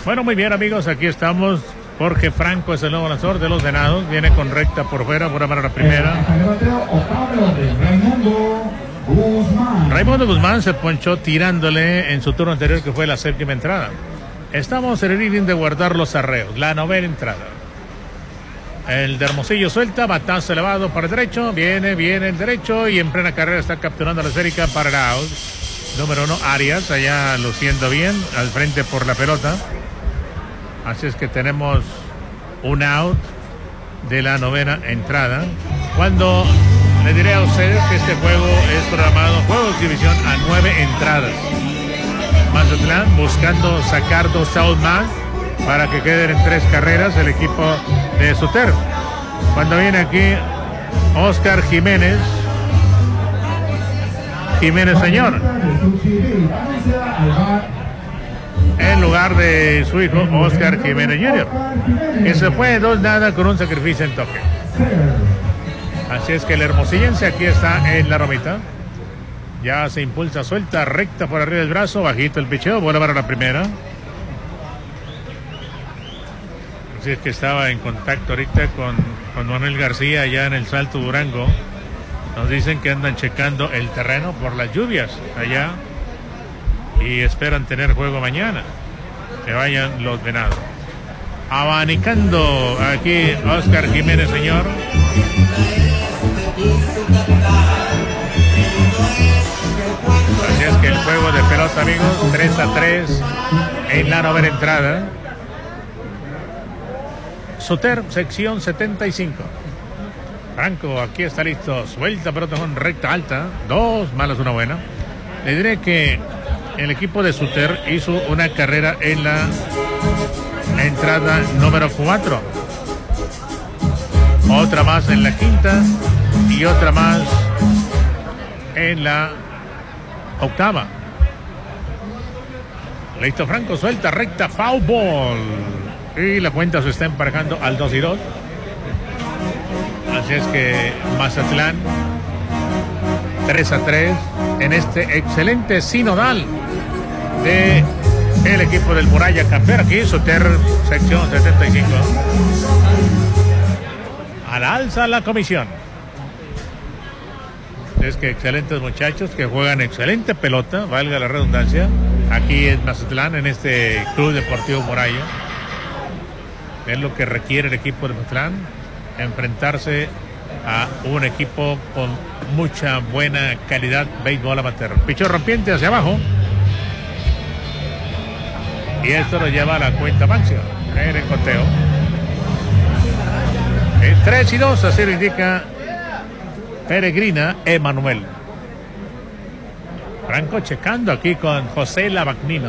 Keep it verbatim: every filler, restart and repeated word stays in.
Bueno, muy bien, amigos, aquí estamos. Jorge Franco es el nuevo lanzador de los Venados. Viene con recta por fuera, por amar a la primera. Raimundo Guzmán se ponchó tirándole en su turno anterior, que fue la séptima entrada. Estamos en el inning de guardar los arreos, la novena entrada. El de Hermosillo suelta, batazo elevado para el derecho, viene, viene el derecho y en plena carrera está capturando la esférica para el out. Número uno, Arias, allá luciendo bien, al frente por la pelota. Así es que tenemos un out de la novena entrada. Cuando le diré a ustedes que este juego es programado, juego de exhibición a nueve entradas. Mazatlán buscando sacar dos outs más para que queden en tres carreras el equipo de Suter. Cuando viene aquí Oscar Jiménez, Jiménez señor, en lugar de su hijo Oscar Jiménez junior, que se fue dos nada con un sacrificio en toque. Así es que el hermosillense aquí está en la romita. Ya se impulsa, suelta, recta por arriba del brazo, bajito el picheo, vuelve para la primera. Así es que estaba en contacto ahorita con, con Manuel García allá en el Salto Durango. Nos dicen que andan checando el terreno por las lluvias allá y esperan tener juego mañana. Que vayan los Venados. Abanicando aquí Oscar Jiménez, señor. Así es que el juego de pelota, amigos, tres a tres en la novena entrada. Suter, sección setenta y cinco. Franco, aquí está listo. Suelta pelota con recta alta. Dos malas, una buena. Le diré que el equipo de Suter hizo una carrera en la entrada número cuatro. Otra más en la quinta y otra más en la octava. Listo, Franco, suelta, recta, foul ball. Y la cuenta se está emparejando al dos y dos. Así es que Mazatlán tres a tres en este excelente sinodal de el equipo del Muralla Camper. Aquí Suter, sección setenta y cinco. A la alza la comisión. Es que excelentes muchachos que juegan excelente pelota, valga la redundancia, aquí en Mazatlán, en este Club Deportivo Muralla. Es lo que requiere el equipo de Mazatlán, enfrentarse a un equipo con mucha buena calidad béisbol amateur. Pichó rompiente hacia abajo y esto lo lleva a la cuenta máxima en el conteo. En tres y dos, así lo indica Peregrina Emanuel. Franco checando aquí con José Lavagnino.